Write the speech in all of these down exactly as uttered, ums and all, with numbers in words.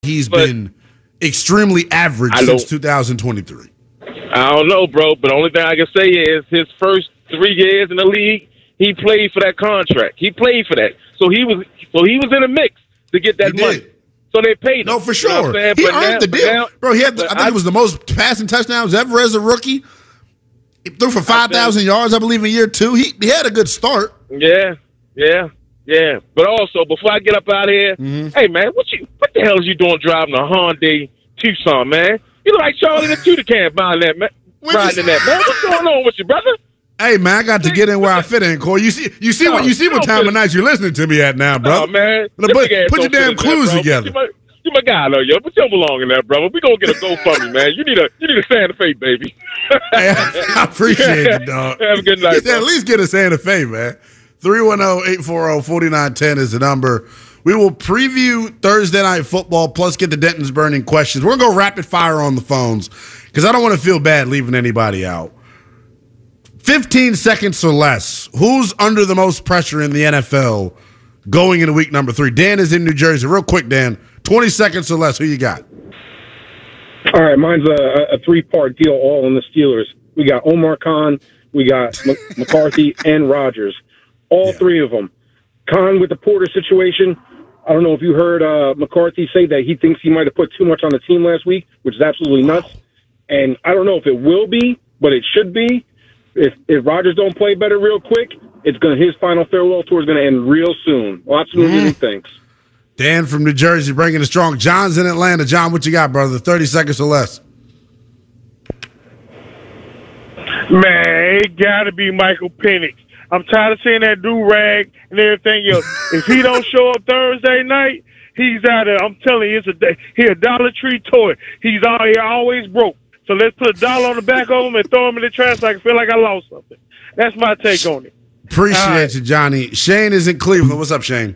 he's but been extremely average since two thousand twenty-three. I don't know, bro, but the only thing I can say is his first three years in the league, he played for that contract. He played for that. So he was so he was in a mix to get that He money. did. So they paid him. No, for You know sure. what I'm saying? He But earned now- the but deal. now- Bro, he had the, I but think I- it was the most passing touchdowns ever as a rookie. He threw for five thousand yards, I believe, in year two. He, he had a good start. Yeah, yeah, yeah. But also, before I get up out of here, Mm-hmm. hey, man, what you what the hell is you doing driving a Hyundai Tucson, man? You look like Charlie the Tudor can buying that, man. We're Riding just- in that, man. What's going on with you, brother? Hey man, I got to get in where I fit in, Corey. You see, you see what you see what time of night you're listening to me at now, bro. Oh, man. Put, Your big ass put your don't fit damn in clues there, bro. together. You my, you my guy, though, yo. But you don't belong in there, brother. We gonna get a GoFundMe, man. You need a you need a Santa Fe, baby. Hey, I appreciate you, dog. Have a good night, He said, bro. at least get a Santa Fe, man. three one zero, eight four zero, four nine one zero is the number. We will preview Thursday Night Football, plus get the Denton's burning questions. We're going to go rapid fire on the phones because I don't want to feel bad leaving anybody out. fifteen seconds or less. Who's under the most pressure in the N F L going into week number three? Dan is in New Jersey. Real quick, Dan. twenty seconds or less. Who you got? All right, mine's a, a three-part deal all on the Steelers. We got Omar Khan, we got M- McCarthy, and Rodgers. All Yeah. three of them. Khan with the Porter situation. I don't know if you heard uh, McCarthy say that he thinks he might have put too much on the team last week, which is absolutely nuts. And I don't know if it will be, but it should be. If if Rodgers don't play better real quick, it's gonna his final farewell tour is gonna end real soon. A lot sooner than he thinks. Dan from New Jersey bringing it strong. John's in Atlanta. John, what you got, brother? thirty seconds or less. Man, it got to be Michael Penix. I'm tired of seeing that do-rag and everything else. If he don't show up Thursday night, he's out there. I'm telling you, it's a day. He a Dollar Tree toy. He's all, he always broke. So let's put a dollar on the back of him and throw him in the trash so I can feel like I lost something. That's my take on it. Appreciate All right. you, Johnny. Shane is in Cleveland. What's up, Shane?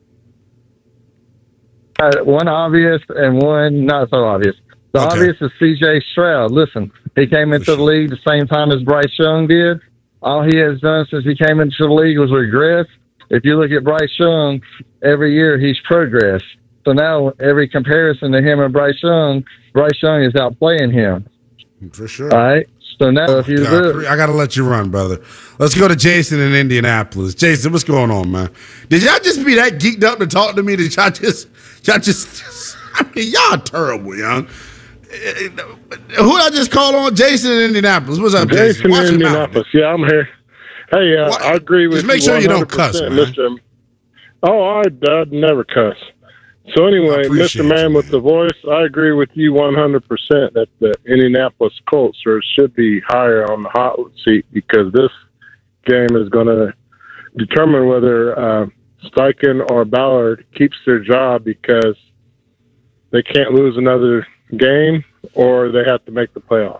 Uh, one obvious and one not so obvious. The Okay. obvious is C J Stroud. Listen, he came into sure. the league the same time as Bryce Young did. All he has done since he came into the league was regress. If you look at Bryce Young, every year he's progressed. So now every comparison to him and Bryce Young, Bryce Young is outplaying him. For sure. All right. So now if you God, look, I got to let you run, brother. Let's go to Jason in Indianapolis. Jason, what's going on, man? Did y'all just be that geeked up to talk to me? Did y'all just, y'all just, I mean, y'all terrible, young. Who I just called on? Jason in Indianapolis. What's up, Jason? Jason Watch in your mouth, Indianapolis. Yeah, I'm here. Hey, uh, What? I agree with Just make you sure you don't one hundred percent, cuss, man. Mister Oh, I, I'd never cuss. So I anyway, appreciate Mister you, Man with man. the voice, I agree with you one hundred percent that the Indianapolis Colts are, should be higher on the hot seat because this game is going to determine whether uh, Steichen or Ballard keeps their job because they can't lose another game or they have to make the playoffs.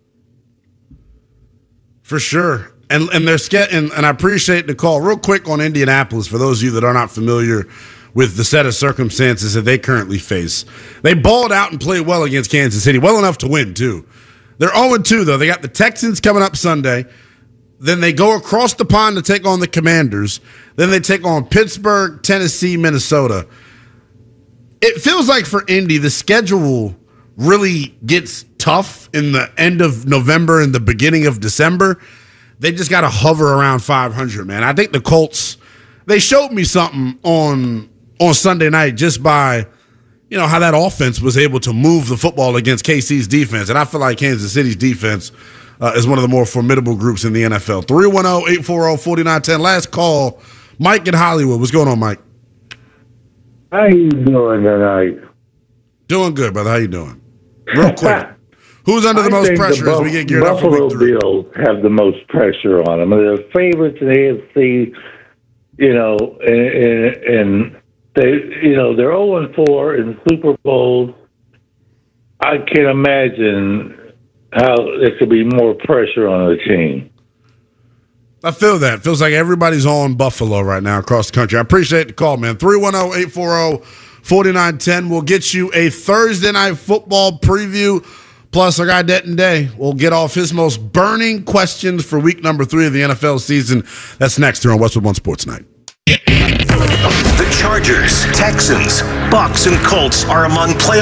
For sure. And and they're sca- and, and I appreciate the call. Real quick on Indianapolis, for those of you that are not familiar with the set of circumstances that they currently face. They balled out and played well against Kansas City, well enough to win, too. They're oh and two, though. They got the Texans coming up Sunday. Then they go across the pond to take on the Commanders. Then they take on Pittsburgh, Tennessee, Minnesota. It feels like for Indy, the schedule really gets tough in the end of November and the beginning of December. They just got to hover around five hundred, man. I think the Colts, they showed me something on on Sunday night just by, you know, how that offense was able to move the football against K C's defense. And I feel like Kansas City's defense uh, is one of the more formidable groups in the N F L. three one zero, eight four zero, four nine one zero. Last call, Mike in Hollywood. What's going on, Mike? How you doing tonight? Doing good, brother. How you doing? Real quick. Who's under the I most think pressure the as we get geared up for Buffalo week three? Bills have the most pressure on them. They're the favorites in the A F C, you know, and, and they, you know, they're zero and four in Super Bowls. I can't imagine how there could be more pressure on a team. I feel that. Feels like everybody's on Buffalo right now across the country. I appreciate the call, man. three one zero, eight four zero, four nine one zero. We'll get you a Thursday Night Football preview. Plus, our guy Denton Day will get off his most burning questions for week number three of the N F L season. That's next here on Westwood One Sports Night. The Chargers, Texans, Bucks, and Colts are among playoff